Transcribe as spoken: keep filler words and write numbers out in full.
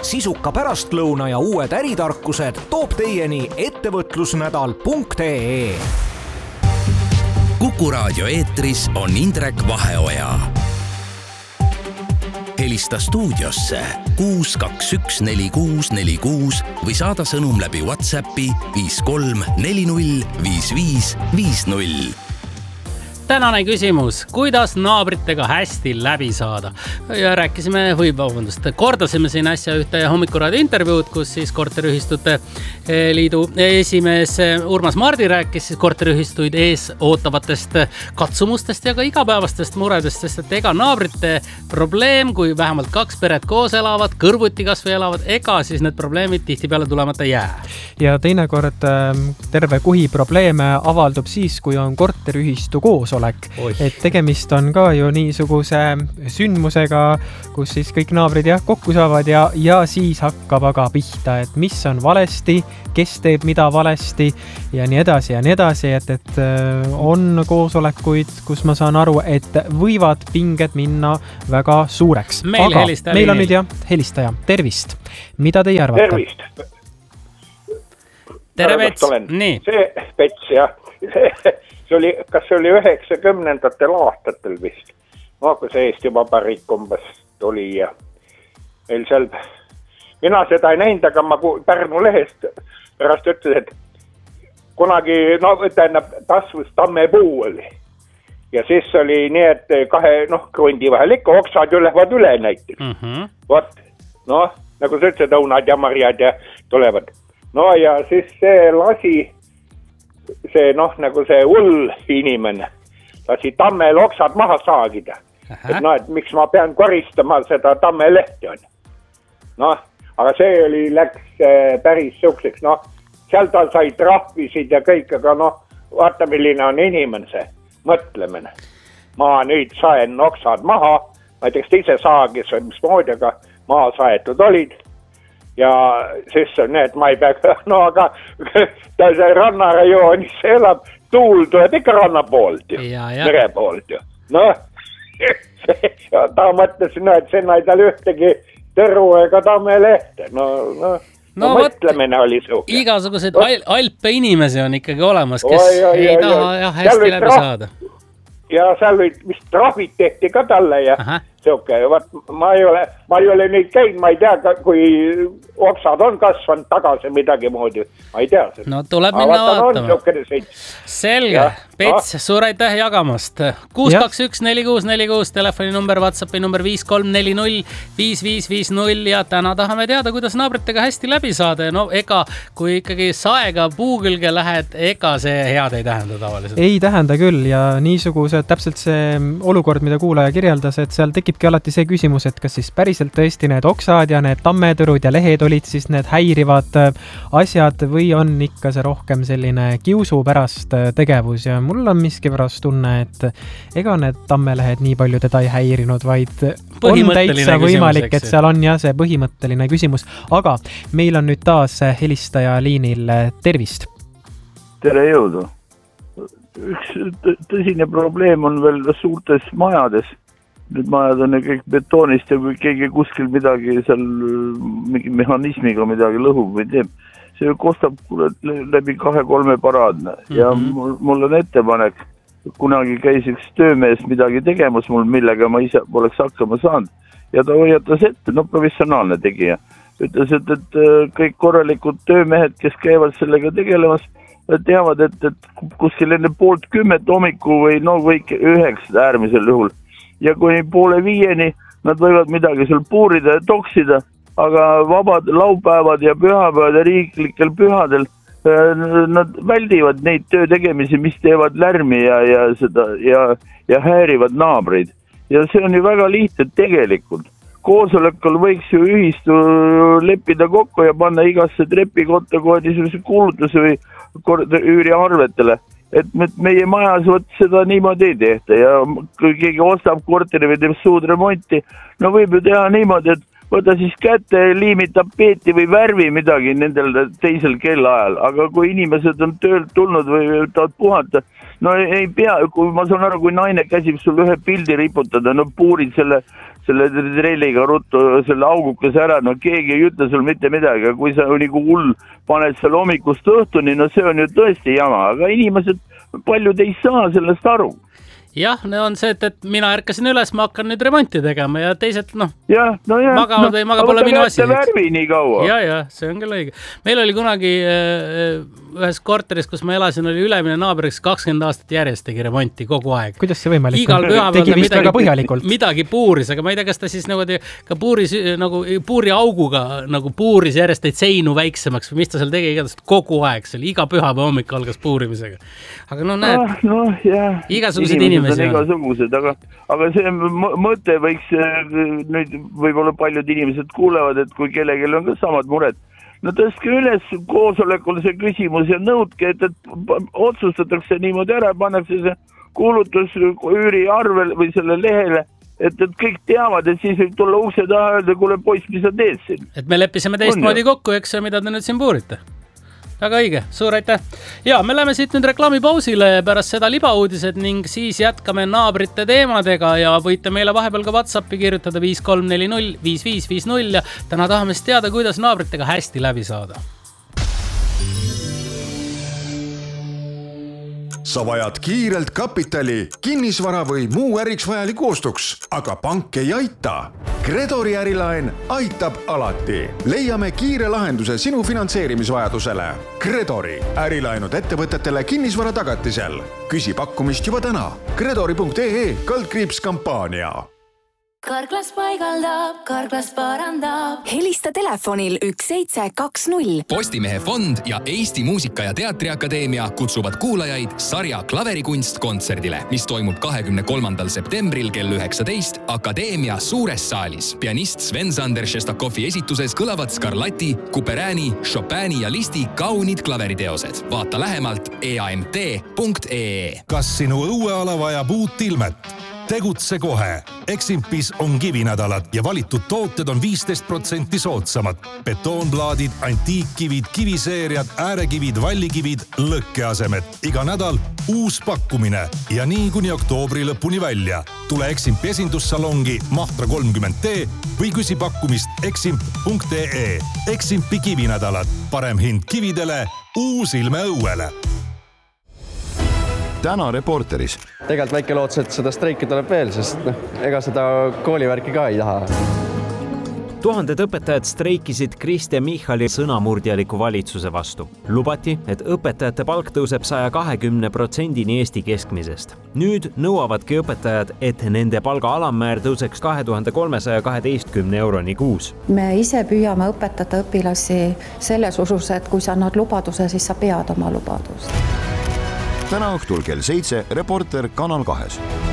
Sisuka pärastlõuna ja uued äritarkused toob teieni ettevõtlusnädal punkt ee. Kuku raadio eetris on Indrek Vaheoja. Helista stuudiosse kuus kaks üks neli kuus neli kuus või saada sõnum läbi WhatsAppi viis kolm neli null viis viis viis null. Tänane küsimus, kuidas naabritega hästi läbi saada? Ja rääkisime, või vabandust, kordasime siin äsja ühte hommikuraadi intervjuud, kus siis korteriühistute liidu esimees Urmas Mardi rääkis siis korteriühistuid ees ootavatest katsumustest ja ka igapäevastest muredest, sest et ega naabrite probleem, kui vähemalt kaks peret koos elavad, kõrvuti kas või elavad, ega siis need probleemid tihtipeale tulemata jää. Ja teinekord terve kuhi probleeme avaldub siis, kui on korteriühistu koos olek. Et tegemist on ka ju niisuguse sündmusega, kus siis kõik naabrid jah, kokku saavad ja, ja siis hakkab aga pihta, et mis on valesti, kes teeb mida valesti ja nii edasi ja nii edasi, et, et on koosolekuid, kus ma saan aru, et võivad pinged minna väga suureks. Meil aga helistaja. Meil on nüüd jah, helistaja. Tervist. Mida teie arvate? Tervist. Tere, Pets. Nii. See Pets, jah. See oli, kas see oli üheksakümnendatel aastatel vist. No, kui see Eesti Vabariik umbes oli ja meil seal, mina seda ei näinud, aga ma Pärnu lehest pärast ütles, et kunagi, no tähendab, tasvus tammepuu oli. Ja siis oli nii, et kahe, noh, krundi vahel ikka oksad ju lähevad üle näiteks. Mm-hmm. Vot, noh, nagu sa ütlesid, õunad ja marjad ja tulevad. No ja siis see lasi see noh, nagu see hull inimene lasi tammel oksad maha saagida. Aha. Et noh, et miks ma pean koristama seda tammelehti on. Noh, aga see oli, läks päris sukseks, noh, seal ta sai trahvisid ja kõik, aga noh, vaata milline on inimene see mõtlemine. Ma nüüd saen oksad maha, ma ei teaks teise saagis või mis moodi, aga maha saetud olid. Ja siis on nii, et ma ei pea, no aga ta see rannarajoonis elab, tuul tuleb ikka ranna poolt ju, mere poolt ju. No, ta mõtles, no, et sinna ei tal ühtegi tõru ega tamme lehte, no, no, no, no mõtlemine oli suke. Igasugused al alpe inimesi on ikkagi olemas, kes oi, oi, ei oi, taha oi. Jah, hästi läbi saada. Ja seal olid, mis trahvid tehti ka talle ja Aha. Siuke, vaat ma ei ole, ma ei ole nüüd käinud, ma ei tea, kui oksad on kasvanud tagasi midagi moodi, ma ei tea seda. No tuleb minna vaatama. Selge, ja. Pets, ah. Suur aitäh jagamast. kuus kaks üks neli kuus neli kuus, telefoni number, WhatsAppi number viis kolm neli null viis viis viis null ja täna tahame teada, kuidas naabritega hästi läbi saada. No ega, kui ikkagi saega puu külge lähed, ega see head ei tähenda tavaliselt. Ei tähenda küll ja niisuguse täpselt see olukord, mida kuulaja kirjeldas, et seal tekibki alati see küsimus, et kas siis päriselt tõesti need oksad ja need tammetõrud ja lehed olid siis need häirivad asjad või on ikka see rohkem selline kiusu pärast tegevus ja mul on miski pärast tunne, et ega need tammelehed nii palju teda ei häirinud, vaid on täitsa võimalik, et seal on jah see põhimõtteline küsimus, aga meil on nüüd taas helistaja liinil. Tervist! Tere jõudu! Üks tõsine probleem on veel suurtes majades. Need majad on kõik betoonist ja kui keegi kuskil midagi seal mingi mehhanismiga midagi lõhub või teeb. See kostab läbi kahe-kolme paraadne. Ja mul, mul on ettepanek, kunagi käis üks töömees midagi tegemas mul, millega ma ise poleks hakkama saanud. Ja ta hoiatas ette, no professionaalne tegija. Ütles, et, et kõik korralikud töömehed, kes käivad sellega tegelemas, teavad, et, et kuskil enne poolt kümmet homiku või no või üheksa äärmisel juhul. Ja kui poole viieni nad võivad midagi seal puurida ja toksida, aga vabad laupäevad ja pühapäevad ja riiklikel pühadel nad väldivad neid töö tegemisi, mis teevad lärmi ja, ja, seda, ja, ja häirivad naabreid. Ja see on ju väga lihtne tegelikult. Koosolekul võiks ju ühistu leppida kokku ja panna igasse trepikotta kohe niisuguse kuulutuse või üüriarvetele. Et meie majas võt seda niimoodi ei tehta ja kui keegi ostab korteri või teeb suud remonti, no võib ju teha niimoodi, et võta siis kätte, liimi tapeeti või värvi midagi nendel teisel kellaajal, aga kui inimesed on töölt tulnud või tahavad puhata, no ei pea, kui ma saan aru, kui naine käsib sul ühe pildi riputada, no puurid selle selle trelliga ruttu selle augukese ära, no keegi ei ütle sul mitte midagi, aga kui sa nagu hull paned selle hommikust õhtuni, no see on ju tõesti jama, aga inimesed, paljud ei saa sellest aru. Jah, on see, et, et mina ärkasin üles, ma hakkan nüüd remonti tegema ja teised, noh, ja, no ja, magavad no, või maga pole minu asi. Värvi nii kaua. Ja, ja, see on küll õige. Meil oli kunagi äh, ühes korteris, kus ma elasin, oli ülemine naaberiks kakskümmend aastat järjest tegi remonti kogu aeg. Kuidas see võimalik? Igal pühapäeval tegi vist väga põhjalikult. Midagi puuris, aga ma ei tea, kas ta siis nagu ka puuris, nagu puuri auguga nagu puuris järjest neid seinu väiksemaks või mis ta seal tegi igatahes kogu aeg. Seal iga pühapäeva hommik algas puurimisega. Aga no näed, ah, no, yeah. igasugused inimesed on igasugused, aga, aga see mõte võiks, nüüd võib-olla paljud inimesed kuulevad, et kui kellelgi on ka samad mured, no tõstke üles koosolekul see küsimus ja nõudke, et, et otsustatakse niimoodi ära, pannakse see kuulutus üüri arvel või selle lehele, et, et kõik teavad, et siis võib tulla ukse taha öelda, kuule poiss, mis sa teed siin? Et me leppisime teistmoodi kokku, eks, mida te nüüd siin puurite. Väga õige, suur aitäh. Ja me läheme siit nüüd reklaamipausile pärast seda libauudised ning siis jätkame naabrite teemadega ja võite meile vahepeal ka WhatsAppi kirjutada viis kolm neli null viis viis viis null ja täna tahame siis teada, kuidas naabritega hästi läbi saada. Sa vajad kiirelt kapitali, kinnisvara või muu äriks vajaliku ostuks, aga pank ei aita. Gredori ärilaen aitab alati. Leiame kiire lahenduse sinu finantseerimisvajadusele. Gredori ärilaenud ettevõtetele kinnisvara tagatisel. Küsi pakkumist juba täna. Gredori punkt ee kaldkriips kampaania. Karklas paigaldab, Karklas parandab. Helista telefonil üks seitse kaks null. Postimehe fond ja Eesti Muusika- ja Teatriakadeemia kutsuvad kuulajaid sarja Klaverikunst kontserdile, mis toimub kahekümne kolmandal septembril kell üheksateist Akadeemia suures saalis. Pianist Sven-Sander Šestakovi esituses kõlavad Scarlatti, Couperini, Chopini ja Listi kaunid klaveriteosed. Vaata lähemalt e a m t punkt e e. Kas sinu õueala vajab uut ilmet? Tegutse kohe. Eximpis on kivinädalad ja valitud tooted on viisteist protsenti soodsamad. Betoonplaadid, antiikkivid, kiviseeriad, äärekivid, vallikivid, lõkkeasemed. Iga nädal uus pakkumine ja nii kuni oktoobri lõpuni välja. Tule Eximpi esindussalongi Mahtra kolmkümmend D või küsi pakkumist eximp punkt e e. Eximpi kivinädalad. Parem hind kividele, uus ilme õuele. Täna Reporteris. Tegelt väike lootus, et seda streiki tuleb veel, sest noh, ega seda koolivärki ka ei taha. Tuhanded õpetajad streikisid Kristen Michali sõnamurdjaliku valitsuse vastu. Lubati, et õpetajate palk tõuseb saja kahekümne protsendini Eesti keskmisest. Nüüd nõuavadki õpetajad, et nende palga alammäär tõuseks kahe tuhande kolmesaja kaheteistkümne euroni kuus. Me ise püüame õpetada õpilasi selles usus, et kui sa annad lubaduse, siis sa pead oma lubadust. Täna õhtul kell seitse Reporter Kanal kahes.